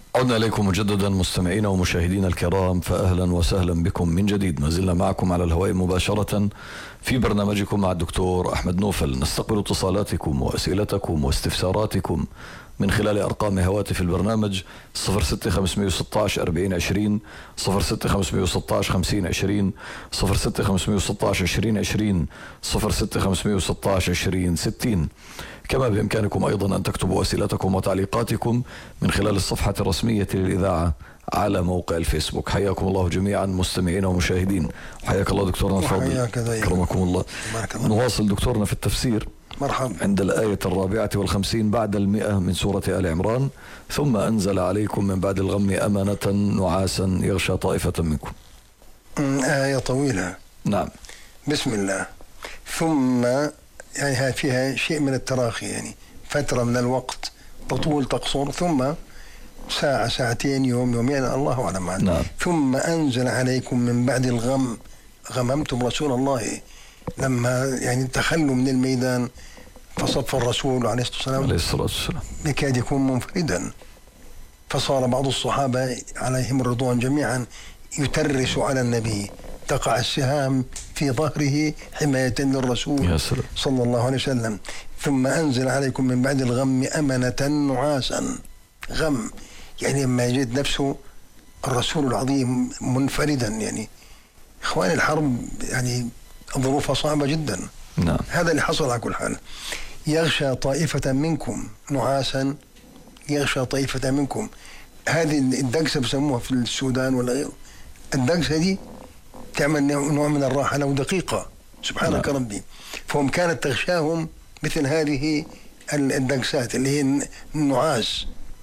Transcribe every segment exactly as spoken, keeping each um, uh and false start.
عدنا إليكم مجددا مستمعينا ومشاهدينا الكرام، فأهلا وسهلا بكم من جديد. ما زلنا معكم على الهواء مباشرة في برنامجكم مع الدكتور أحمد نوفل. نستقبل اتصالاتكم وأسئلتكم واستفساراتكم من خلال أرقام هواتف البرنامج صفر ستة خمسمائة وستة عشر أربعين عشرين، صفر ستة خمسمائة وستة عشر خمسين عشرين، صفر ستة خمسمائة وستة عشر عشرين عشرين، صفر ستة خمسمائة وستة عشر عشرين ستين. كما بإمكانكم أيضا أن تكتبوا أسئلتكم وتعليقاتكم من خلال الصفحة الرسمية للإذاعة على موقع الفيسبوك. حياكم الله جميعا مستمعين ومشاهدين، وحياك الله دكتورنا الفاضل، كرمكم الله. نواصل دكتورنا في التفسير. مرحبا. عند الآية الرابعة والخمسين بعد المئة من سورة آل عمران: ثم أنزل عليكم من بعد الغم أمنة نعاسا يغشى طائفة منكم. آية طويلة. نعم. بسم الله. ثم يعني فيها شيء من التراخي، يعني فترة من الوقت تطول تقصر، ثم ساعة ساعتين يوم يومين الله أعلم. نعم. ثم أنزل عليكم من بعد الغم، غممتم رسول الله لما يعني تخلوا من الميدان، فصف الرسول عليه الصلاة والسلام يكاد يكون منفردا، فصار بعض الصحابة عليهم الرضوان جميعا يترس على النبي، تقع السهام في ظهره حماية للرسول صلى الله عليه وسلم. ثم أنزل عليكم من بعد الغم أمنة نعاسا. غم يعني لما يجد نفسه الرسول العظيم منفردا، يعني إخواني الحرب يعني ظروفها صعبة جدا. نعم. هذا اللي حصل على كل حال. يغشى طائفة منكم نعاسا، يغشى طائفة منكم. هذه الدقسة بسموها في السودان ولا غيره، الدقسة دي تعمل نوع من الراحة لو دقيقة. سبحانك نعم. ربي. فهم كانت تغشاهم مثل هذه الدقسات اللي هي النعاس.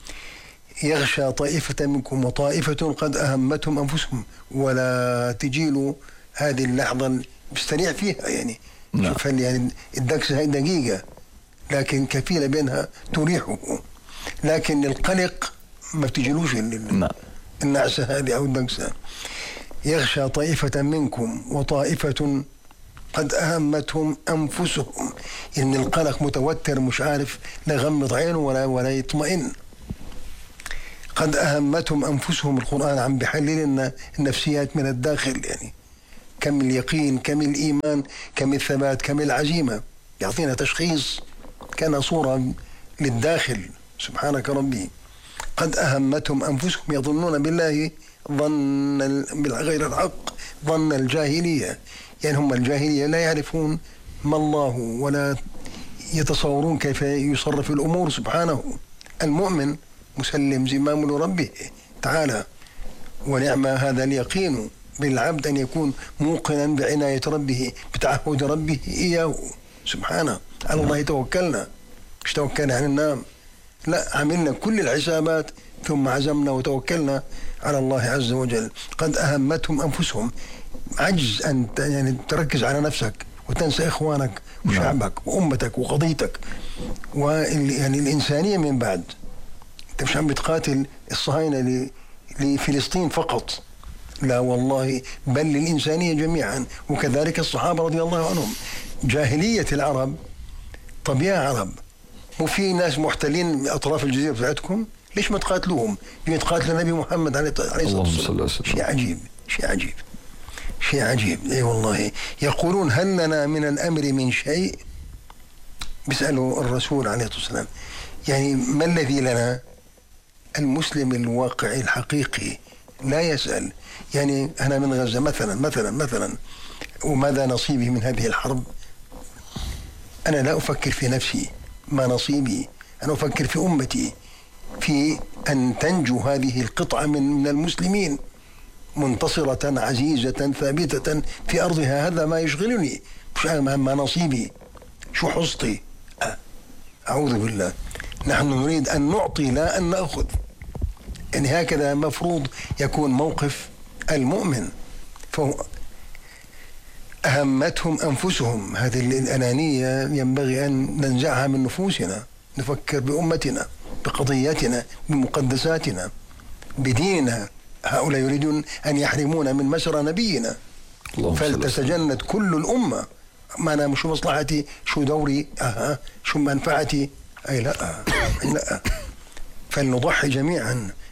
يغشى طائفة منكم وطائفة قد أهمتهم أنفسهم، ولا تجيلوا هذه اللحظة بستريع فيها يعني. نعم. شوف يعني الدقسة هي دقيقة لكن كفيلة بينها تريحه، لكن القلق ما بتجيلوش نعم. النعسة هذه أو الدقسة. يغشى طائفة منكم وطائفة قد أهمتهم أنفسهم، إن القلق متوتر مش عارف لا يغمض عينه ولا ولا يطمئن. قد أهمتهم أنفسهم، القرآن عم بيحلل لنا النفسيات من الداخل، يعني كم اليقين، كم الإيمان، كم الثبات، كم العزيمة. يعطينا تشخيص كان صورة للداخل. سبحانك ربي. قد أهمتهم أنفسهم يظنون بالله ظن غير الحق، ظن الجاهلية، يعني هم الجاهلية لا يعرفون ما الله ولا يتصورون كيف يصرف الأمور سبحانه. المؤمن مسلم زمام لربه تعالى، ونعم هذا اليقين بالعبد أن يكون موقنا بعناية ربه، بتعهد ربه إياه سبحانه. على الله توكلنا، مش توكلنا عن النام، لا، عملنا كل الحسابات ثم عزمنا وتوكلنا على الله عز وجل. قد أهمتهم أنفسهم، عجز أن يعني تركز على نفسك وتنسى إخوانك وشعبك وأمتك وقضيتك ويعني الإنسانية من بعد. أنت مش عم بتقاتل الصهاينة لفلسطين فقط، لا والله، بل للإنسانية جميعا، وكذلك الصحابة رضي الله عنهم. جاهلية العرب طبيعة عرب، وفي ناس محتلين أطراف الجزيرة بتاعتكم، ليش ما تقاتلوهم؟ يتقاتل النبي محمد عليه الصلاة والسلام. شيء عجيب، شيء عجيب، شيء عجيب. اي والله. يقولون هل لنا من الأمر من شيء؟ بيسألوا الرسول عليه الصلاة والسلام، يعني ما الذي لنا؟ المسلم الواقعي الحقيقي لا يسأل، يعني أنا من غزة مثلا مثلا مثلا وماذا نصيبي من هذه الحرب؟ أنا لا أفكر في نفسي ما نصيبي، أنا أفكر في أمتي، في أن تنجو هذه القطعة من من المسلمين منتصرة عزيزة ثابتة في أرضها. هذا ما يشغلني، مش ما نصيبي، شو حصتي. أعوذ بالله. نحن نريد أن نعطي لا أن نأخذ، يعني هكذا مفروض يكون موقف المؤمن. فهو أهمتهم أنفسهم، هذه الأنانية ينبغي أن ننزعها من نفوسنا، نفكر بأمتنا، بقضياتنا، بمقدساتنا، بديننا. هؤلاء يريدون أن يحرمونا من مسرى نبينا، فلتتجند كل الأمة. ما أنا شو مصلحتي، شو دوري، أها شو منفعتي، أي لا، أي لا. فلنضحي جميعا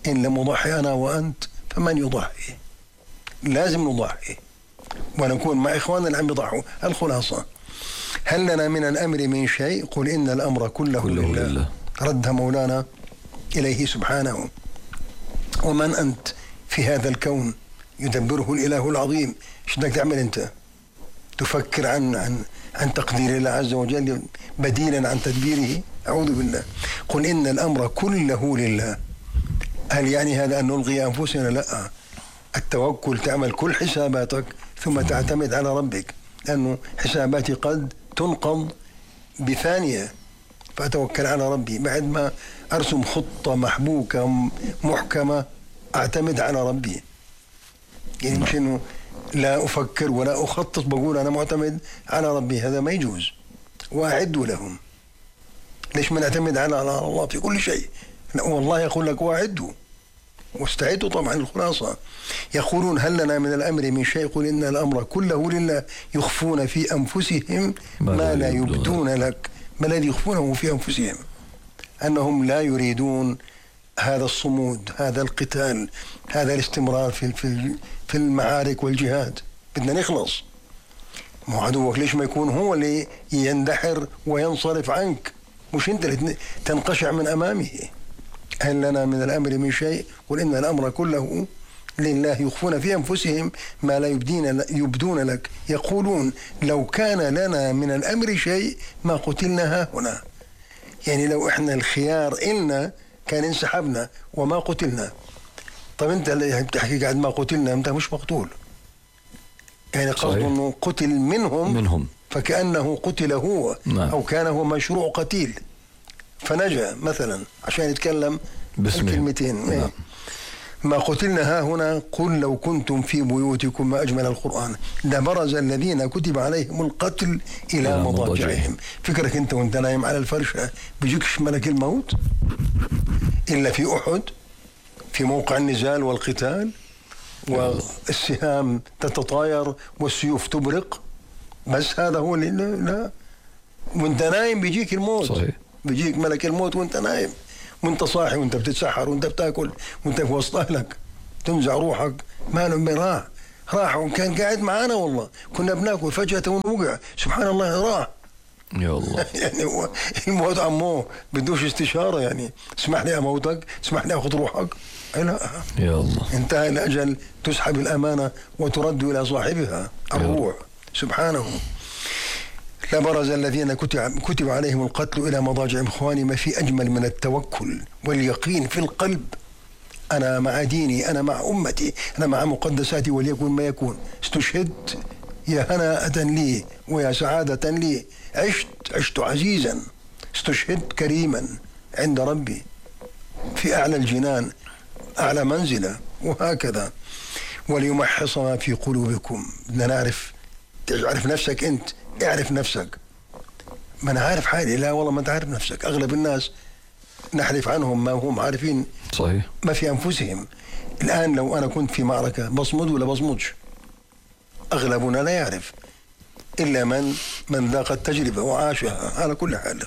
إن لم أضحي أنا وأنت فمن يضحي؟ لازم نضحي ونكون مع إخواننا اللي عم يضحوا. الخلاصة: هل لنا من الأمر من شيء؟ قل إن الأمر كله, كله لله. لله. ردها مولانا إليه سبحانه. ومن أنت في هذا الكون يدبره الإله العظيم؟ ايش بدك تعمل أنت؟ تفكر عن عن عن تقدير الله عز وجل بديلا عن تدبيره؟ أعوذ بالله. قل إن الأمر كله لله. هل يعني هذا أن نلغي أنفسنا؟ لا، التوكل تعمل كل حساباتك ثم تعتمد على ربك، لأنه حساباتي قد تنقض بثانية، فأتوكل على ربي. بعد ما أرسم خطة محبوكة محكمة أعتمد على ربي. يعني مش إنه لا أفكر ولا أخطط بقول أنا معتمد على ربي، هذا ما يجوز. وأعدوا لهم. ليش ما نعتمد على الله في كل شيء؟ والله يقول لك وأعدوا واستعدوا. طبعا الخلاصة: يقولون هل لنا من الأمر من شيء؟ قل إن الأمر كله لله. يخفون في أنفسهم ما, ما لا يبدون لك. ما الذي يخفونه في أنفسهم؟ أنهم لا يريدون هذا الصمود، هذا القتال، هذا الاستمرار في في في المعارك والجهاد. بدنا نخلص. مو عدوك ليش ما يكون هو اللي يندحر وينصرف عنك، مش أنت اللي تنقشع من أمامه. هل لنا من الأمر من شيء؟ قل إن الأمر كله لله. يخفون في أنفسهم ما لا يبدين يبدون لك. يقولون لو كان لنا من الأمر شيء ما قتلنا هنا. يعني لو إحنا الخيار إلنا كان انسحبنا وما قتلنا. طب أنت اللي بتحكي قاعد ما قتلنا، أنت مش مقتول. يعني قصده أنه قتل منهم, منهم فكأنه قتل هو. نعم. أو كان هو مشروع قتيل فنجا مثلا عشان يتكلم الكلمتين. نعم. ما قتلنا ها هنا. قل لو كنتم في بيوتكم ما أجمل القرآن لبرز الذين كتب عليهم القتل إلى مضاجعهم. فكرك أنت وأنت نايم على الفرشة بيجيكش ملك الموت إلا في أحد، في موقع النزال والقتال والسهام تتطاير والسيوف تبرق، بس هذا هو اللي لا. وأنت نايم بيجيك الموت. صحيح. بيجيك ملك الموت وأنت نايم، وأنت صاحي وأنت بتتسحر وأنت بتاكل وأنت في وسط أهلك، تنزع روحك. ما لهم راح راح وكان قاعد معانا والله كنا بناكل فجأة ونوقع سبحان الله راح. يا الله. يعني هو الموت عمو بدوش استشارة، يعني اسمح لي أموتك، اسمح لي أخذ روحك. لا، يا الله. انتهى الأجل، تسحب الأمانة وترد إلى صاحبها الروح سبحانه. لبرز الذين كتب, كتب عليهم القتل إلى مضاجعهم. إخواني، ما في أجمل من التوكل واليقين في القلب. أنا مع ديني، أنا مع أمتي، أنا مع مقدساتي وليكن ما يكون. استشهدت يا هناءة لي ويا سعادة لي. عشت عشت عزيزا، استشهدت كريما عند ربي في أعلى الجنان، أعلى منزلة، وهكذا. وليمحص ما في قلوبكم. بدنا نعرف، تعرف نفسك أنت، اعرف نفسك. ما أنا عارف حالي. لا والله ما تعرف نفسك. أغلب الناس نحلف عنهم ما هم عارفين. صحيح. ما في أنفسهم. الآن لو أنا كنت في معركة بصمد ولا بصمدش؟ أغلبنا لا يعرف إلا من من ذاق التجربة وعاشها على كل حال.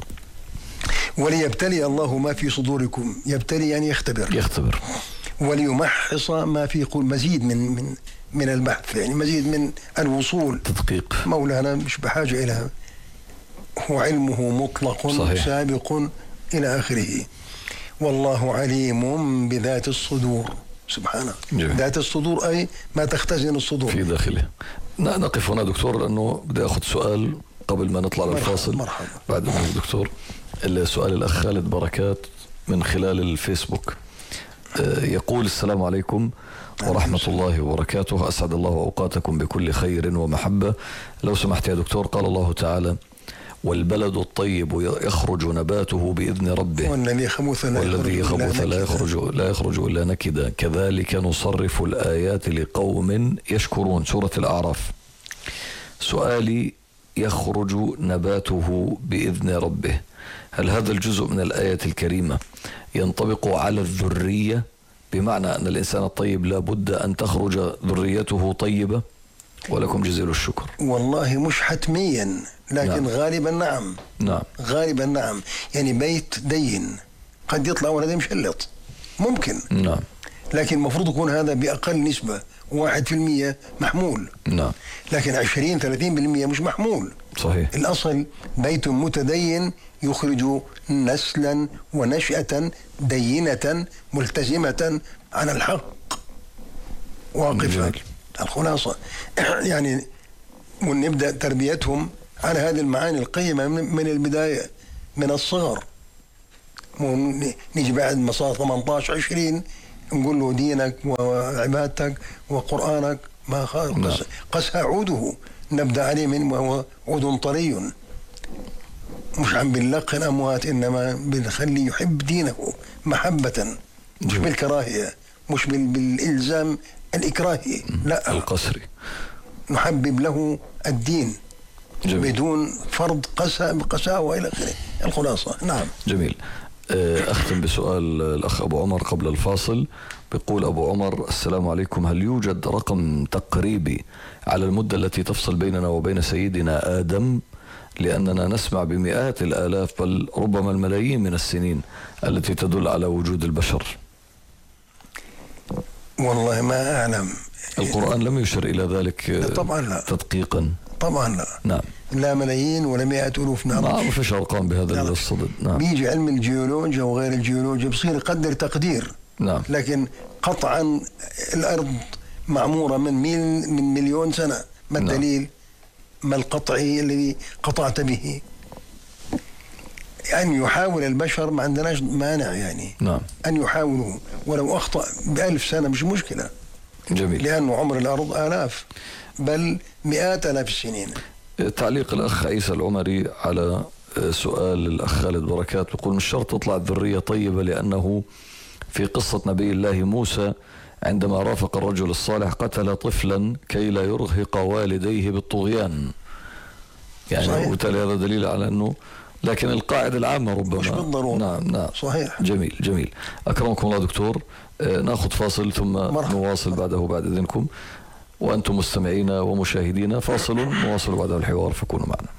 وليبتلي الله ما في صدوركم. يبتلي يعني يختبر. يختبر. وليمحص ما في قلوب. مزيد من من من البحث، يعني مزيد من الوصول. تدقيق. مولانا مش بحاجة إلى، هو علمه مطلق. صحيح. سابق إلى آخره. والله عليم بذات الصدور. سبحانه. جميل. ذات الصدور أي ما تختزن الصدور في داخله. نقف هنا دكتور لأنه بدي أخذ سؤال قبل ما نطلع للفاصل. مرحبا. بعد ما دكتور، السؤال الأخ خالد بركات من خلال الفيسبوك يقول: السلام عليكم ورحمة الله وبركاته، أسعد الله أوقاتكم بكل خير ومحبة. لو سمحت يا دكتور، قال الله تعالى: والبلد الطيب يخرج نباته بإذن ربه والذي خبث لا والذي خبث لا يخرج لا يخرج إلا نكدا كذلك نصرف الآيات لقوم يشكرون. سورة الأعراف. سؤالي: يخرج نباته بإذن ربه، هل هذا الجزء من الآية الكريمة ينطبق على الذرية، بمعنى أن الإنسان الطيب لا بد أن تخرج ذريته طيبة؟ ولكم جزيل الشكر. والله مش حتميا، لكن نعم. غالبا نعم. نعم. غالبا نعم. يعني بيت دين قد يطلع ولد مشلط، ممكن. نعم. لكن المفروض يكون هذا بأقل نسبة، واحد في المية محمول. نعم. لكن عشرين ثلاثين بالمية مش محمول. صحيح. الأصل بيت متدين يخرج نسلا ونشأة دينة ملتزمة على الحق واقفة. الخلاصة يعني ونبدأ تربيتهم على هذه المعاني القيمة من البداية، من الصغر. نيجي بعد ما صار ثمانية عشر عشرين نقول له دينك وعبادتك وقرآنك ما قس قسها عوده، نبدأ عليه من وهو عود طري، مش عم بنلقن أموات، إنما بنخليه يحب دينه محبة، مش بالكراهية، مش بالإلزام الإكراهي، لا القسري. نحبب له الدين. جميل. بدون فرض قساء بقساء وإلى آخره. الخلاصة. نعم. جميل. أختم بسؤال الأخ أبو عمر قبل الفاصل. بيقول أبو عمر: السلام عليكم، هل يوجد رقم تقريبي على المدة التي تفصل بيننا وبين سيدنا آدم؟ لأننا نسمع بمئات الآلاف بل ربما الملايين من السنين التي تدل على وجود البشر. والله ما أعلم. القرآن لم يشر إلى ذلك طبعا لا. تدقيقا. طبعا لا. نعم. لا ملايين ولا مئات ألوف. نعم. ما فيش أرقام بهذا الصدد. نعم. بيجي علم الجيولوجيا وغير الجيولوجيا بصير يقدر تقدير. نعم. لكن قطعا الأرض معمورة من ميل من مليون سنة. ما الدليل؟ نعم. ما القطعي الذي قطعت به؟ أن يحاول البشر ما عندناش مانع يعني. نعم. أن يحاولوا ولو أخطأ بألف سنة مش مشكلة. جميل. لأنه عمر الأرض آلاف بل مئات آلاف السنين. تعليق الأخ عيسى العمري على سؤال الأخ خالد بركات بيقول: مش شرط تطلع الذرية طيبة، لأنه في قصة نبي الله موسى عندما رافق الرجل الصالح قتل طفلا كي لا يرهق والديه بالطغيان. يعني وبالتالي هذا دليل على أنه، لكن القاعدة العامة ربما مش بالضرورة. نعم نعم. صحيح. جميل جميل. أكرمكم الله دكتور. آه ناخذ فاصل ثم مرحبا. نواصل بعده بعد إذنكم، وأنتم مستمعين ومشاهدين. فاصل نواصل بعده الحوار، فكونوا معنا.